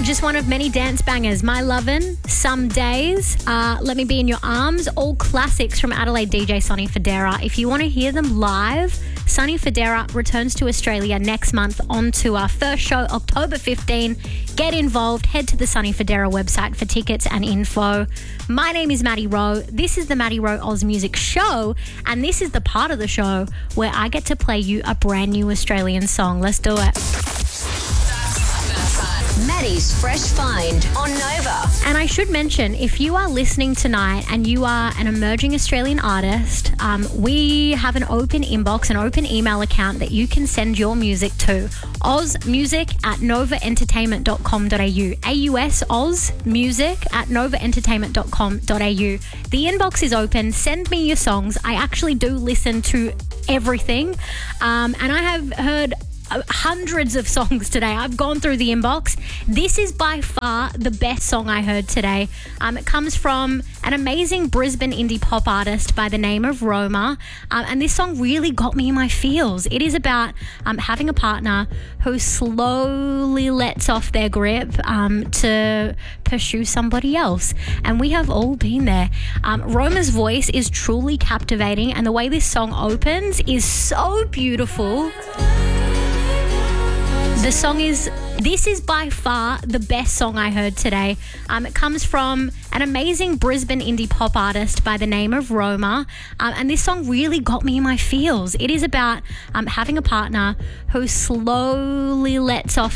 just one of many dance bangers. My Lovin', Some Days, Let Me Be in Your Arms, all classics from Adelaide DJ Sonny Fodera. If you want to hear them live, Sonny Fodera returns to Australia next month on tour. First show October 15. Get involved. Head to the Sonny Fodera website for tickets and info. My name is Maddie Rowe. This is the Maddie Rowe Oz Music Show, and this is the part of the show where I get to play you a brand new Australian song. Let's do it. Maddie's Fresh Find on Nova. And I should mention, if you are listening tonight and you are an emerging Australian artist, we have an open inbox, an open email account that you can send your music to. ozmusic@novaentertainment.com.au. AUS ozmusic@novaentertainment.com.au. The inbox is open. Send me your songs. I actually do listen to everything. And I have heard hundreds of songs today. I've gone through the inbox. This is by far the best song I heard today. It comes from an amazing Brisbane indie pop artist by the name of Roma. And this song really got me in my feels. It is about having a partner who slowly lets off their grip to pursue somebody else. And we have all been there. Roma's voice is truly captivating, and the way this song opens is so beautiful. This is by far the best song I heard today. It comes from an amazing Brisbane indie pop artist by the name of Roma. And this song really got me in my feels. It is about having a partner who slowly lets off